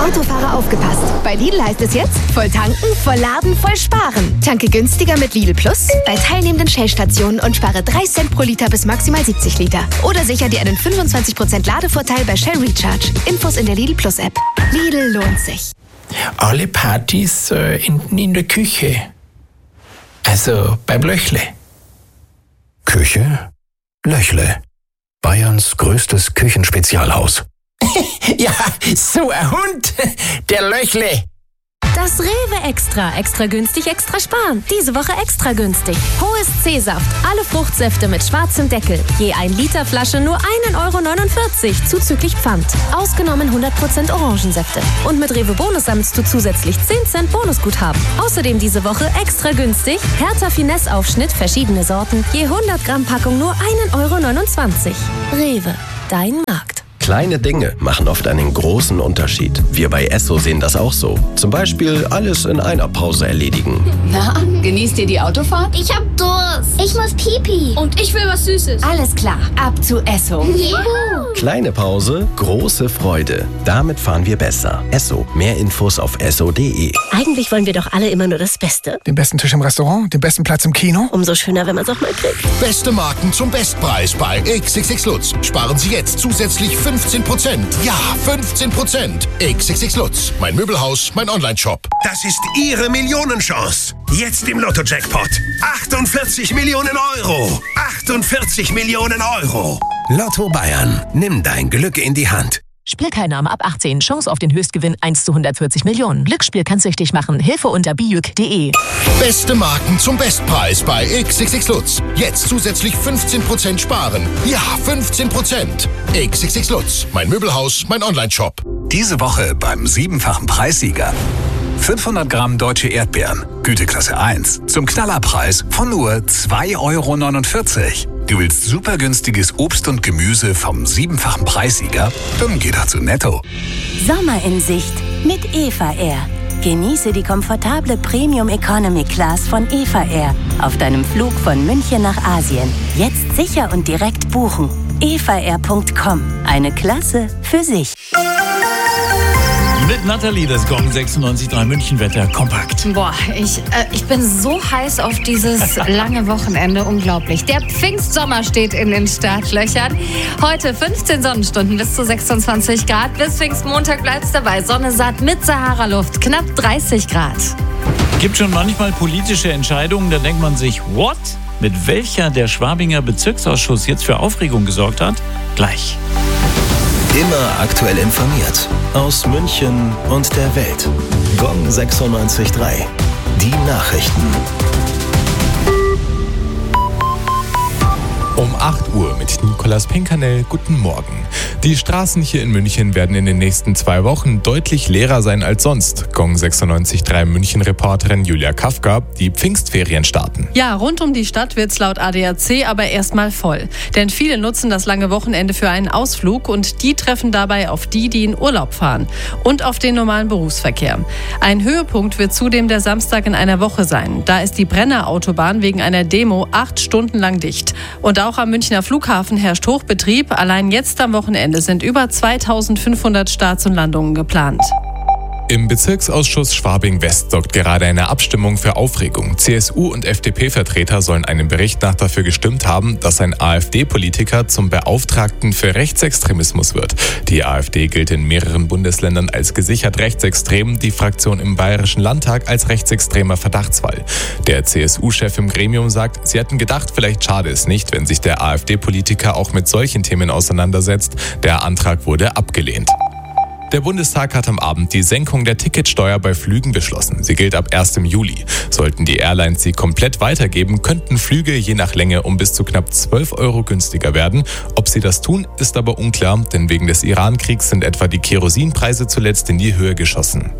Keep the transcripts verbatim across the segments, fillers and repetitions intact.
Autofahrer aufgepasst. Bei Lidl heißt es jetzt, voll tanken, voll laden, voll sparen. Tanke günstiger mit Lidl Plus bei teilnehmenden Shell-Stationen und spare drei Cent pro Liter bis maximal siebzig Liter. Oder sicher dir einen fünfundzwanzig Prozent Ladevorteil bei Shell Recharge. Infos in der Lidl Plus App. Lidl lohnt sich. Alle Partys äh, enden in der Küche. Also beim Löchle. Küche? Löchle. Bayerns größtes Küchenspezialhaus. Ja, so ein Hund, der Löchle. Das Rewe Extra. Extra günstig, extra sparen. Diese Woche extra günstig. Hohes C-Saft. Alle Fruchtsäfte mit schwarzem Deckel. Je ein Liter Flasche nur ein Euro neunundvierzig. Zuzüglich Pfand. Ausgenommen hundert Prozent Orangensäfte. Und mit Rewe Bonus sammelst du zusätzlich zehn Cent Bonusguthaben. Außerdem diese Woche extra günstig. Hertha Finesse Aufschnitt, verschiedene Sorten. Je hundert Gramm Packung nur ein Euro neunundzwanzig. Rewe. Dein Markt. Kleine Dinge machen oft einen großen Unterschied. Wir bei Esso sehen das auch so. Zum Beispiel alles in einer Pause erledigen. Na, genießt ihr die Autofahrt? Ich hab Durst. Ich muss Pipi. Und ich will was Süßes. Alles klar, ab zu Esso. Juhu. Kleine Pause, große Freude. Damit fahren wir besser. Esso. Mehr Infos auf esso punkt de. Eigentlich wollen wir doch alle immer nur das Beste. Den besten Tisch im Restaurant, den besten Platz im Kino. Umso schöner, wenn man es auch mal kriegt. Beste Marken zum Bestpreis bei X X X Lutz. Sparen Sie jetzt zusätzlich fünfzehn Prozent. Ja, fünfzehn Prozent. X X X Lutz. Mein Möbelhaus, mein Online-Shop. Das ist Ihre Millionenchance. Jetzt im Lotto-Jackpot. achtundvierzig Millionen Euro. achtundvierzig Millionen Euro. Lotto Bayern. Nimm dein Glück in die Hand. Spielteilnahme ab achtzehn. Chance auf den Höchstgewinn eins zu hundertvierzig Millionen. Glücksspiel kann süchtig machen. Hilfe unter bijuk punkt de. Beste Marken zum Bestpreis bei X X X Lutz. Jetzt zusätzlich fünfzehn Prozent sparen. Ja, fünfzehn Prozent. X X X Lutz. Mein Möbelhaus, mein Online-Shop. Diese Woche beim siebenfachen Preissieger. fünfhundert Gramm deutsche Erdbeeren. Güteklasse eins. Zum Knallerpreis von nur zwei Euro neunundvierzig. Du willst super günstiges Obst und Gemüse vom siebenfachen Preissieger? Dann geh doch zu Netto. Sommer in Sicht mit Eva Air. Genieße die komfortable Premium Economy Class von Eva Air auf deinem Flug von München nach Asien. Jetzt sicher und direkt buchen. eva air punkt com. Eine Klasse für sich. Mit Nathalie, das Gong sechsundneunzig Komma drei Münchenwetter kompakt. Boah, ich, äh, ich bin so heiß auf dieses lange Wochenende. Unglaublich. Der Pfingstsommer steht in den Startlöchern. Heute fünfzehn Sonnenstunden bis zu sechsundzwanzig Grad. Bis Pfingstmontag bleibt's dabei. Sonne satt mit Sahara-Luft. Knapp dreißig Grad. Gibt schon manchmal politische Entscheidungen, da denkt man sich, what? Mit welcher der Schwabinger Bezirksausschuss jetzt für Aufregung gesorgt hat? Gleich. Immer aktuell informiert. Aus München und der Welt. Gong sechsundneunzig Komma drei. Die Nachrichten. Um acht Uhr mit Nicolas Pinkernell. Guten Morgen. Die Straßen hier in München werden in den nächsten zwei Wochen deutlich leerer sein als sonst. Gong sechsundneunzig Komma drei München-Reporterin Julia Kafka. Die Pfingstferien starten. Ja, rund um die Stadt wird's laut A D A C aber erstmal voll. Denn viele nutzen das lange Wochenende für einen Ausflug und die treffen dabei auf die, die in Urlaub fahren. Und auf den normalen Berufsverkehr. Ein Höhepunkt wird zudem der Samstag in einer Woche sein. Da ist die Brenner Autobahn wegen einer Demo acht Stunden lang dicht. Und auch am Münchner Flughafen herrscht Hochbetrieb. Allein jetzt am Wochenende sind über zweitausendfünfhundert Starts und Landungen geplant. Im Bezirksausschuss Schwabing-West sorgt gerade eine Abstimmung für Aufregung. C S U- und F D P-Vertreter sollen einem Bericht nach dafür gestimmt haben, dass ein AfD-Politiker zum Beauftragten für Rechtsextremismus wird. Die AfD gilt in mehreren Bundesländern als gesichert rechtsextrem, die Fraktion im Bayerischen Landtag als rechtsextremer Verdachtsfall. Der C S U-Chef im Gremium sagt, sie hätten gedacht, vielleicht schade es nicht, wenn sich der AfD-Politiker auch mit solchen Themen auseinandersetzt. Der Antrag wurde abgelehnt. Der Bundestag hat am Abend die Senkung der Ticketsteuer bei Flügen beschlossen. Sie gilt ab erstem Juli. Sollten die Airlines sie komplett weitergeben, könnten Flüge je nach Länge um bis zu knapp zwölf Euro günstiger werden. Ob sie das tun, ist aber unklar, denn wegen des Iran-Kriegs sind etwa die Kerosinpreise zuletzt in die Höhe geschossen.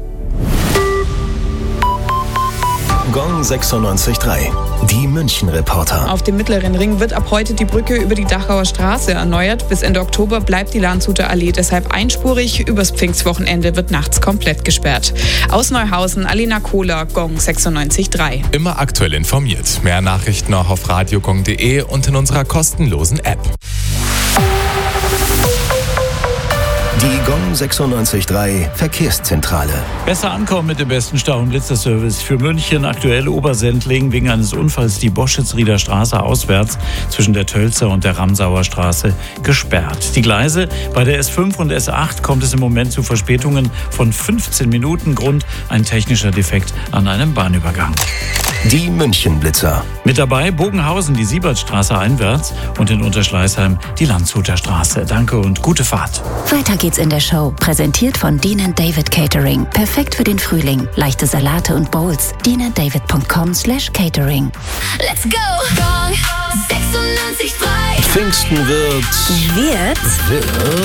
Gong sechsundneunzig Komma drei. Die München-Reporter. Auf dem Mittleren Ring wird ab heute die Brücke über die Dachauer Straße erneuert. Bis Ende Oktober bleibt die Landshuter Allee deshalb einspurig. Übers Pfingstwochenende wird nachts komplett gesperrt. Aus Neuhausen, Alena Kohler, Gong sechsundneunzig Komma drei. Immer aktuell informiert. Mehr Nachrichten auch auf radiogong punkt de und in unserer kostenlosen App. Die Gong sechsundneunzig Komma drei Verkehrszentrale. Besser ankommen mit dem besten Stau- und Blitzerservice für München. Aktuell Obersendling wegen eines Unfalls die Boschitz-Rieder Straße auswärts zwischen der Tölzer und der Ramsauer Straße gesperrt. Die Gleise bei der S fünf und S acht kommt es im Moment zu Verspätungen von fünfzehn Minuten. Grund ein technischer Defekt an einem Bahnübergang. Die München-Blitzer. Mit dabei Bogenhausen die Siebertstraße einwärts und in Unterschleißheim die Landshuter Straße. Danke und gute Fahrt. Weiter geht's in der Show. Präsentiert von Dean and David Catering. Perfekt für den Frühling. Leichte Salate und Bowls. dean and david punkt com slash catering. Let's go! Gong sechsundneunzig Komma drei. Pfingsten wird... Wird... wird